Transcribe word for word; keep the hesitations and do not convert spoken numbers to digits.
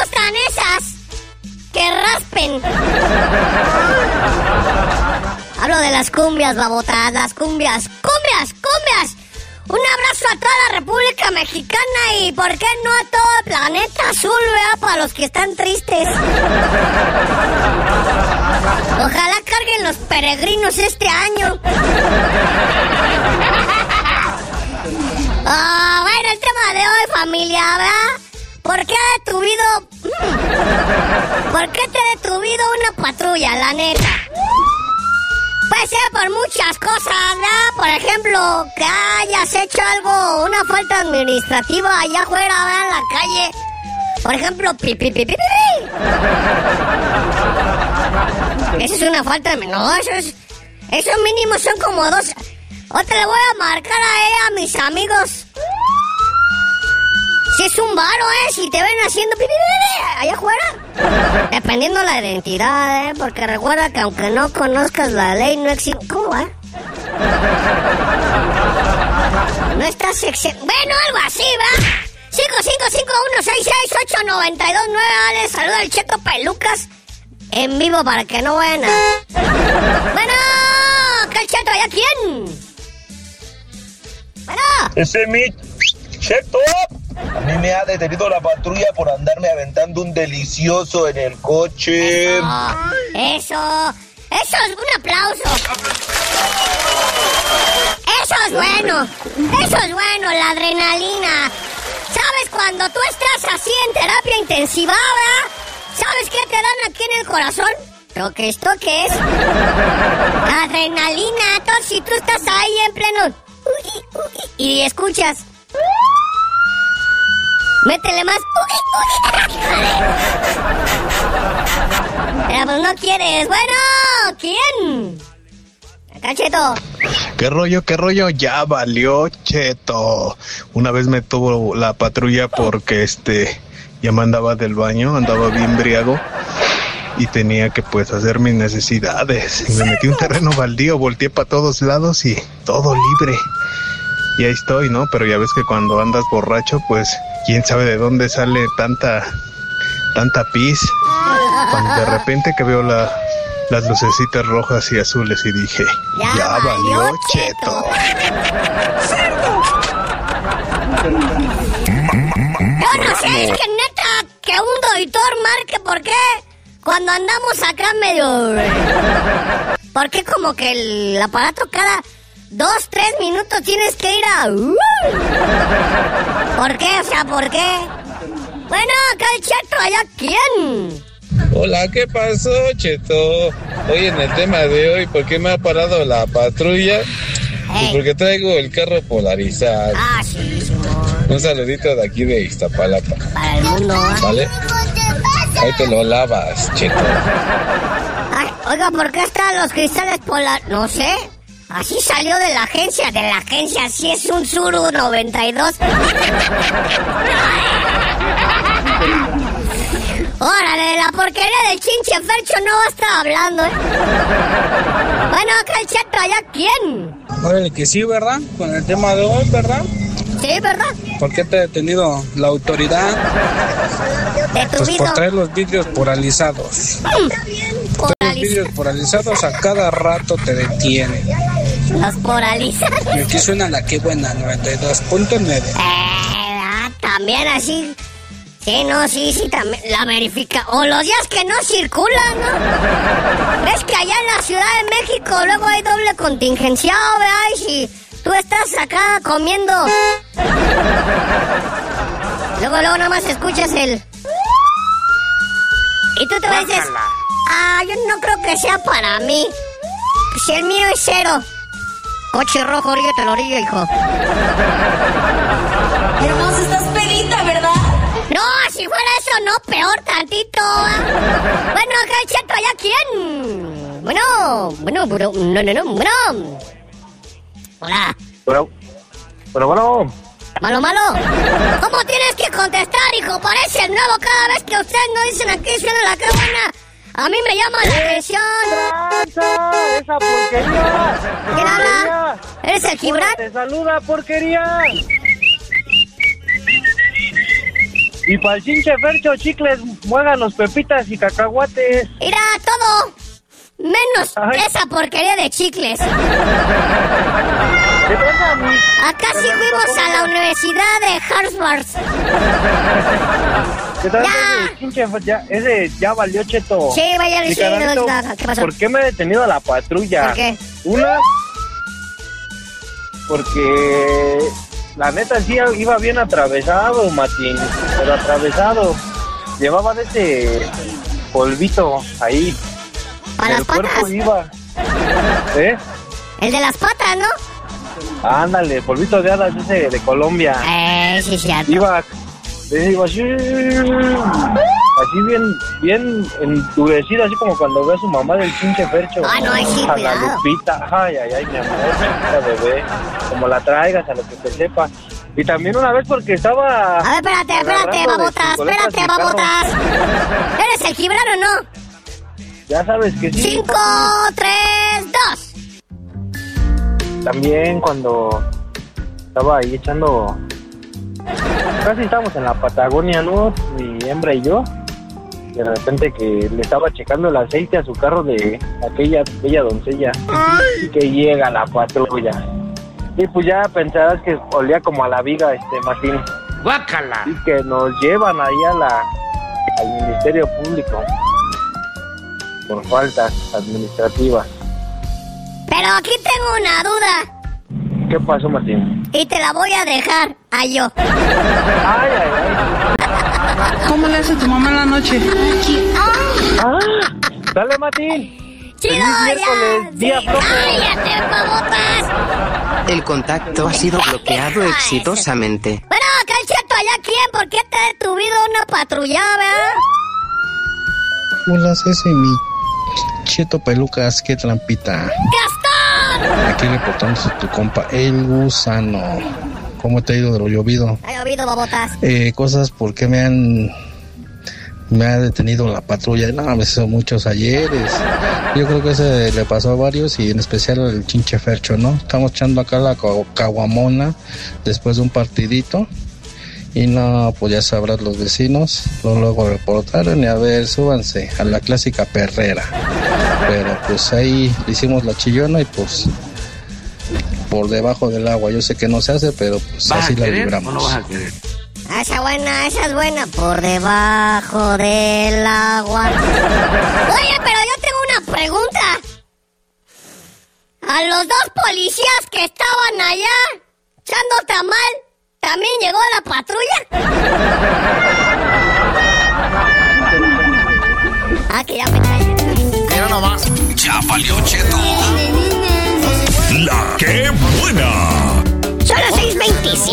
gustan esas que raspen. Hablo de las cumbias, babotas, las cumbias. ¡Cumbias, cumbias! Un abrazo a toda la República Mexicana y, ¿por qué no a todo el planeta azul, vea? Para los que están tristes. Ojalá carguen los peregrinos este año. Ah, bueno, el tema de hoy, familia, ¿verdad? ¿Por qué ha detuvido... ¿Por qué te ha detuvido una patrulla, la neta? Puede ser por muchas cosas, ¿verdad? Por ejemplo, que hayas hecho algo, una falta administrativa allá afuera, ¿verdad? En la calle. Por ejemplo, pi, pi, pi, pi, pi. Eso es una falta de... No, eso es... Eso mínimo son como dos... Otra le voy a marcar a, a mis amigos. Si es un varo, ¿eh? Si te ven haciendo pi, pi, pi, allá afuera. Dependiendo la identidad, ¿eh? Porque recuerda que aunque no conozcas la ley, no existe... ¿Cómo, eh? No estás exento... Bueno, algo así, ¿va? cinco cinco cinco uno seis seis ocho nueve dos nueve. Dale, saluda al Cheto Pelucas en vivo para que no vayan a... Bueno, ¿qué el Cheto? ¿Allá quién? Bueno. Ese es mi Cheto. A mí me ha detenido la patrulla por andarme aventando un delicioso en el coche. Eso, eso, eso es un aplauso. Eso es bueno, eso es bueno, la adrenalina. ¿Sabes cuando tú estás así en terapia intensiva, verdad? ¿Sabes qué te dan aquí en el corazón? Lo que esto que es adrenalina. Entonces, si tú estás ahí en pleno uy, uy, y escuchas, métele más. Uy, uy. Pero pues no quieres. Bueno, ¿quién? Acá, Cheto. ¿Qué rollo, qué rollo? Ya valió, Cheto. Una vez me tuvo la patrulla porque este ya me andaba del baño, andaba bien briago y tenía que pues hacer mis necesidades. Y me metí un terreno baldío, volteé para todos lados y todo libre. Y ahí estoy, ¿no? Pero ya ves que cuando andas borracho, pues quién sabe de dónde sale tanta tanta pis. Cuando de repente que veo la las lucecitas rojas y azules y dije, ya, ya valió, valió Cheto. Yo no sé, es que neta, que un doctor marque, ¿por qué? Cuando andamos acá medio... ¿Por qué como que el aparato cada dos, tres minutos tienes que ir a... ¿Por qué? O sea, ¿por qué? Bueno, acá el Cheto, ¿allá quién? Hola, ¿qué pasó, Cheto? Hoy en el tema de hoy, ¿por qué me ha parado la patrulla? Pues porque traigo el carro polarizado. Ah, sí, sí. Un saludito de aquí de Iztapalapa. Para el mundo, ¿eh? ¿Vale? Ahí te lo lavas, Cheto. Ay, oiga, ¿por qué están los cristales polar...? No sé. Así salió de la agencia, de la agencia. Así es un Tsuru noventa y dos. Órale, la porquería del chinche Fercho no va a estar hablando, ¿eh? Bueno, acá el Cheto, ¿allá quién? Órale, que sí, ¿verdad? Con el tema de hoy, ¿verdad? Sí, ¿verdad? ¿Por qué te ha detenido la autoridad? Pues por traer los vidrios polarizados. Mm. Los vidrios polarizados a cada rato te detienen. Los polarizados. Y aquí suena la que buena, noventa y dos punto nueve. Eh, ah, también así... Sí, no, sí, sí, también la verifica. O los días que no circulan, ¿no? ¿Ves que allá en la Ciudad de México luego hay doble contingenciado, ¿verdad? Y si tú estás acá comiendo... Luego, luego nada más escuchas el... Y tú te dices... Ah, yo no creo que sea para mí. Si el mío es cero. Coche rojo, orígate la orilla, hijo. Hermoso, estás pedita, ¿verdad? No, si fuera eso, no, peor tantito. Bueno, acá el Cheto, ¿allá quién? Bueno, bueno, bueno, no, no, no, bueno. Hola. Bueno, bueno, bueno. Malo, malo. ¿Cómo tienes que contestar, hijo? Parece el nuevo cada vez que ustedes no dicen aquí, suena la que buena. A mí me llama la atención. ¡Tranza! ¡Esa porquería! ¿Quién habla? ¿Eres el Gibran? ¡Te saluda, porquería! Y para el chinche Fercho, chicles, muéganos pepitas y cacahuates. Mira, todo. Menos Ay. esa porquería de chicles. ¿Qué pasa, mi? Acá sí fuimos a la Universidad de Harvard. ¿Qué tal? Ya. Ese chinche, ya, ese ya valió, Cheto. Sí, vaya, Mi sí, carnalito, no, ¿qué pasó? ¿por qué me ha detenido la patrulla? ¿Por qué? Una, porque la neta sí iba bien atravesado, Martín, pero atravesado. Llevaba de ese polvito ahí. ¿Para las El cuerpo patas? iba. ¿Eh? El de las patas, ¿no? Ándale, polvito de hadas ese de Colombia. Eh, sí, cierto. Iba, le digo así, así bien, bien endurecido, así como cuando ve a su mamá del pinche Fercho. Ah, no, ay, sí, A la cuidado. Lupita, ay, ay, ay, mi amor, chiquita bebé, como la traigas, a lo que te sepa. Y también una vez porque estaba... A ver, espérate, espérate, agarrando de babotas, cincoletas espérate, mi carro. babotas. ¿Eres el Gibran o no? Ya sabes que sí. Cinco, tres, dos. También cuando estaba ahí echando... Casi estábamos en la Patagonia, ¿no? Mi hembra y yo. De repente que le estaba checando el aceite a su carro de aquella bella doncella. Y que llega la patrulla. Y pues ya pensarás que olía como a la viga, este Martín. ¡Guácala! Y que nos llevan ahí a la, al Ministerio Público. Por faltas administrativas. Pero aquí tengo una duda. ¿Qué pasó, Martín? Y te la voy a dejar a yo. Ay, ay, ay. ¿Cómo le hace tu mamá en la noche? Ah, dale, Martín. ¡Chido, Feliz ya! miércoles, día Sí, flojo. ¡cállate, babotas! El contacto ha sido bloqueado exitosamente. Bueno, acá el Cheto, ¿allá quién? ¿Por qué te ha detuvido una patrulla, verdad? Hola, ese mi Cheto Pelucas, qué trampita. ¡Gastón! Aquí reportándose tu compa, el gusano. ¿Cómo te ha ido de lo llovido? Ha llovido, babotas. Eh, cosas por qué me han... Me ha detenido la patrulla. No, me hizo muchos ayeres. Yo creo que ese le pasó a varios y en especial al chinche Fercho, ¿no? Estamos echando acá la ca- caguamona después de un partidito. Y no, pues ya sabrás los vecinos. Luego, luego reportaron y a ver, súbanse a la clásica perrera. Pero pues ahí le hicimos la chillona y pues por debajo del agua. Yo sé que no se hace, pero pues así la libramos. ¿O no vas a querer? Esa es buena, esa es buena. Por debajo del agua. Oye, pero yo tengo una pregunta. A los dos policías que estaban allá echando tamal, ¿también llegó la patrulla? Ah, que ya me trae. Mira nomás. Ya valió, Cheto.